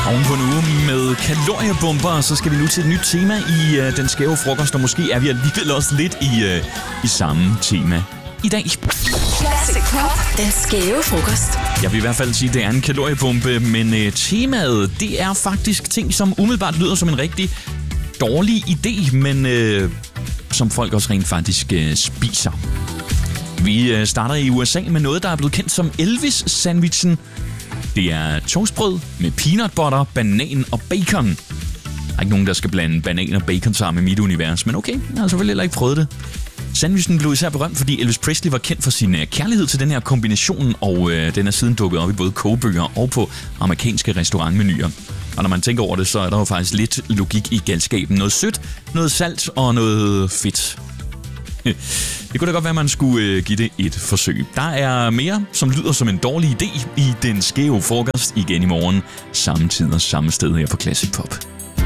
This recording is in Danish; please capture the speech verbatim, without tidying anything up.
Ovenpå en uge med kaloriebomber, så skal vi nu til et nyt tema i uh, den skæve frokost, og måske er vi alligevel også lidt i, uh, i samme tema i dag. Classic Pop, den skæve frokost. Jeg vil i hvert fald sige, at det er en kaloriebombe, men uh, temaet, det er faktisk ting, som umiddelbart lyder som en rigtig dårlig idé, men uh, som folk også rent faktisk uh, spiser. Vi uh, starter i U S A med noget, der er blevet kendt som Elvis-sandwichen. Det er toastbrød med peanut butter, banan og bacon. Der er ikke nogen, der skal blande banan og bacon sammen i mit univers, men okay, jeg har selvfølgelig heller ikke prøvet det. Sandwichen blev især berømt, fordi Elvis Presley var kendt for sin kærlighed til den her kombination, og øh, den er siden dukket op i både kogebøger og på amerikanske restaurantmenuer. Og når man tænker over det, så er der jo faktisk lidt logik i galskaben. Noget sødt, noget salt og noget fedt. Det kunne da godt være, at man skulle øh, give det et forsøg. Der er mere, som lyder som en dårlig idé i den skæve frokost igen i morgen. Samme tid og samme sted her på Classic Pop.